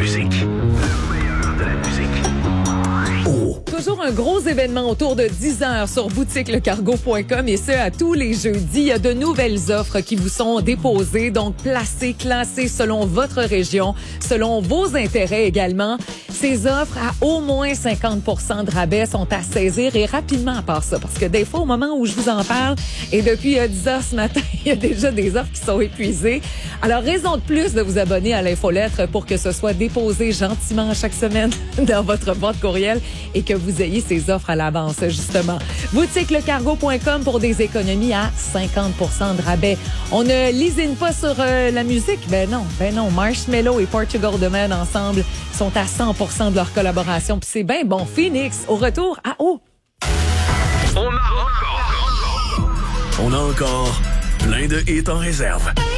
musique. Le meilleur de la musique. Oh. Toujours un gros événement autour de 10 heures sur boutiquelecargo.com et ce, à tous les jeudis. Il y a de nouvelles offres qui vous sont déposées, donc placées, classées selon votre région, selon vos intérêts également. Ces offres à au moins 50% de rabais sont à saisir et rapidement à part ça. Parce que des fois, au moment où je vous en parle, et depuis 10 heures ce matin, il y a déjà des offres qui sont épuisées. Alors, raison de plus de vous abonner à l'infolettre pour que ce soit déposé gentiment chaque semaine dans votre boîte courriel et que vous ayez ces offres à l'avance, justement. Boutiquelecargo.com pour des économies à 50% de rabais. On ne lésine pas sur la musique? Ben non. Marshmello et Portugal The Man ensemble sont à 100% de leur collaboration. Puis c'est bien bon. Phoenix, au retour à eau. On a encore plein de hits en réserve.